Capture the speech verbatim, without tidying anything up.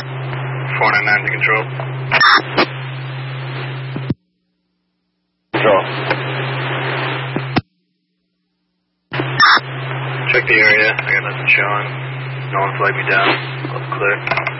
four nine nine to control. Control. Check the area. I got nothing showing. No one flagged me down. All clear.